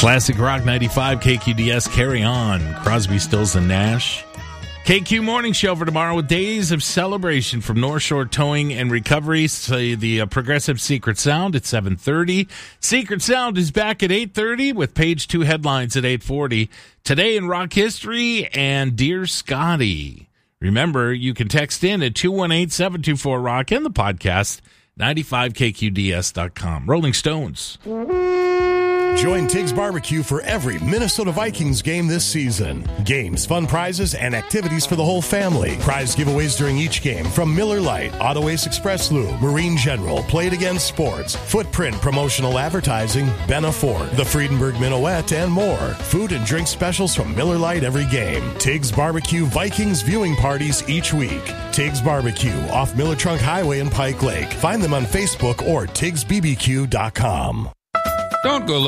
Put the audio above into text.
Classic Rock 95, KQDS, Carry On, Crosby, Stills, and Nash. KQ Morning Show for tomorrow with days of celebration from North Shore Towing and Recovery. So the Progressive Secret Sound at 7:30. Secret Sound is back at 8:30 with page 2 headlines at 8:40. Today in rock history and Dear Scotty. Remember, you can text in at 218-724-ROCK and the podcast, 95KQDS.com. Rolling Stones. Join Tiggs Barbecue for every Minnesota Vikings game this season. Games, fun prizes, and activities for the whole family. Prize giveaways during each game from Miller Lite, Auto Ace Express Lube, Marine General, Play It Again Sports, Footprint Promotional Advertising, Ben Ford, the Friedenberg Minuet, and more. Food and drink specials from Miller Lite every game. Tiggs Barbecue Vikings viewing parties each week. Tiggs Barbecue off Miller Trunk Highway in Pike Lake. Find them on Facebook or TiggsBBQ.com. Don't go